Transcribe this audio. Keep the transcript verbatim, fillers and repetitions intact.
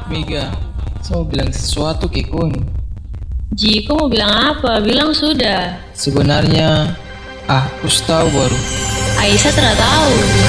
Mega, saya mau bilang sesuatu ke Kun. Ji, kau mau bilang apa? Bilang sudah. Sebenarnya, ah, aku tahu baru. Aisyah tidak tahu.